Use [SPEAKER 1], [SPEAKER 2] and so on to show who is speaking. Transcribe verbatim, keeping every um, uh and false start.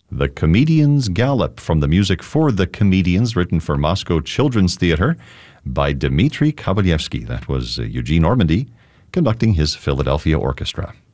[SPEAKER 1] The Comedian's Galop from the music for The Comedians, written for Moscow Children's Theatre by Dmitri Kabalevsky. That was uh, Eugene Ormandy conducting his Philadelphia Orchestra.